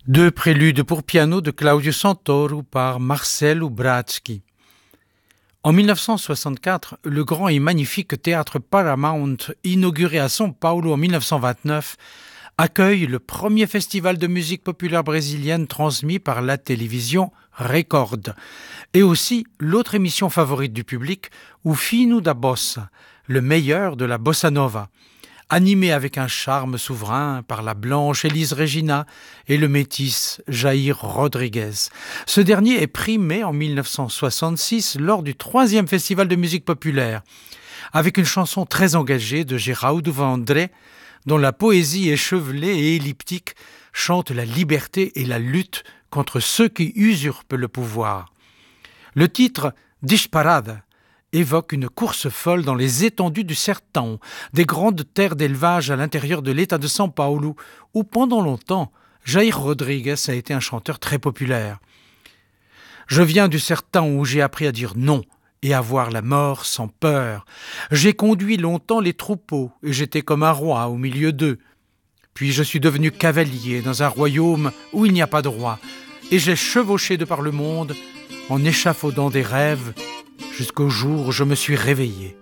Deux préludes pour piano de Claudio Santoro par Marcel Ubracki. En 1964, le grand et magnifique théâtre Paramount, inauguré à São Paulo en 1929, accueille le premier festival de musique populaire brésilienne transmis par la télévision Record, et aussi l'autre émission favorite du public, O Fino da Bossa, le meilleur de la bossa nova, animé avec un charme souverain par la blanche Elis Regina et le métis Jair Rodrigues. Ce dernier est primé en 1966 lors du 3e festival de musique populaire, avec une chanson très engagée de Geraldo Vandré, dont la poésie échevelée et elliptique chante la liberté et la lutte contre ceux qui usurpent le pouvoir. Le titre « Disparada » évoque une course folle dans les étendues du Sertão, des grandes terres d'élevage à l'intérieur de l'État de São Paulo, où pendant longtemps, Jair Rodrigues a été un chanteur très populaire. Je viens du Sertão où j'ai appris à dire non et à voir la mort sans peur. J'ai conduit longtemps les troupeaux et j'étais comme un roi au milieu d'eux. Puis je suis devenu cavalier dans un royaume où il n'y a pas de roi, et j'ai chevauché de par le monde en échafaudant des rêves jusqu'au jour où je me suis réveillé.